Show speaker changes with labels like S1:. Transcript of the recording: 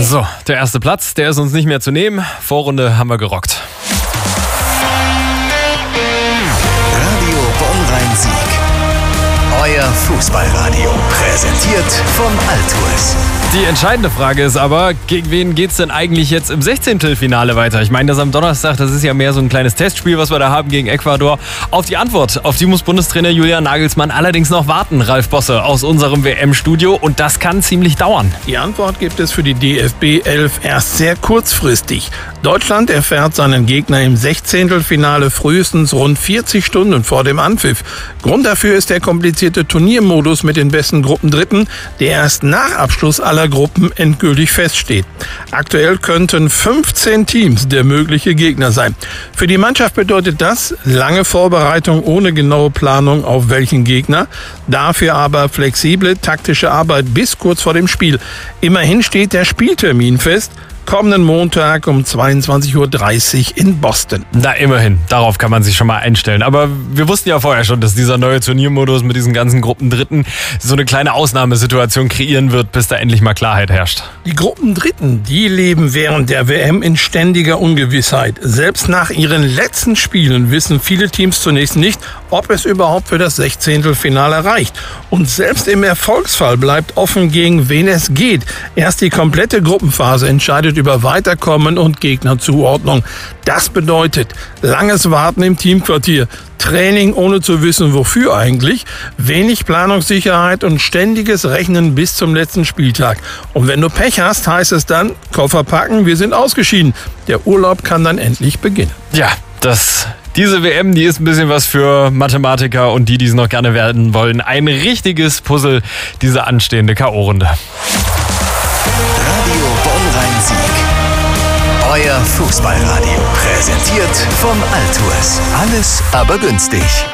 S1: So, der erste Platz, der ist uns nicht mehr zu nehmen. Vorrunde haben wir gerockt.
S2: Radio Bonn-Rhein-Sieg. Euer Fußballradio. Präsentiert von Altours.
S1: Die entscheidende Frage ist aber, gegen wen geht's denn eigentlich jetzt im 16. Finale weiter? Ich meine, das am Donnerstag, das ist ja mehr so ein kleines Testspiel, was wir da haben gegen Ecuador. Auf die Antwort, auf die muss Bundestrainer Julian Nagelsmann allerdings noch warten, Ralf Bosse aus unserem WM-Studio. Und das kann ziemlich dauern.
S3: Die Antwort gibt es für die DFB 11 erst sehr kurzfristig. Deutschland erfährt seinen Gegner im 16. Finale frühestens rund 40 Stunden vor dem Anpfiff. Grund dafür ist der komplizierte Turniermodus mit den besten Gruppendritten, der erst nach Abschluss aller Gruppen endgültig feststeht. Aktuell könnten 15 Teams der mögliche Gegner sein. Für die Mannschaft bedeutet das lange Vorbereitung ohne genaue Planung auf welchen Gegner, dafür aber flexible taktische Arbeit bis kurz vor dem Spiel. Immerhin steht der Spieltermin fest. Kommenden Montag um 22:30 Uhr in Boston.
S1: Na, immerhin. Darauf kann man sich schon mal einstellen. Aber wir wussten ja vorher schon, dass dieser neue Turniermodus mit diesen ganzen Gruppendritten so eine kleine Ausnahmesituation kreieren wird, bis da endlich mal Klarheit herrscht.
S3: Die Gruppendritten, die leben während der WM in ständiger Ungewissheit. Selbst nach ihren letzten Spielen wissen viele Teams zunächst nicht, ob es überhaupt für das 16. Finale reicht. Und selbst im Erfolgsfall bleibt offen, gegen wen es geht. Erst die komplette Gruppenphase entscheidet über Weiterkommen und Gegnerzuordnung. Das bedeutet langes Warten im Teamquartier, Training ohne zu wissen wofür eigentlich, wenig Planungssicherheit und ständiges Rechnen bis zum letzten Spieltag. Und wenn du Pech hast, heißt es dann, Koffer packen, wir sind ausgeschieden. Der Urlaub kann dann endlich beginnen.
S1: Ja, diese WM, die ist ein bisschen was für Mathematiker und die es noch gerne werden wollen. Ein richtiges Puzzle, diese anstehende K.O.-Runde.
S2: Radio Bonn-Rhein-Sieg. Euer Fußballradio. Präsentiert von Altours. Alles aber günstig.